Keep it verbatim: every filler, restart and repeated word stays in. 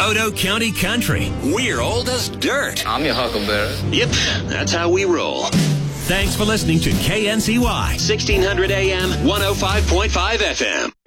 Odo County Country. We're old as dirt. I'm your huckleberry. Yep, that's how we roll. Thanks for listening to K N C Y, sixteen hundred A M, one oh five point five F M.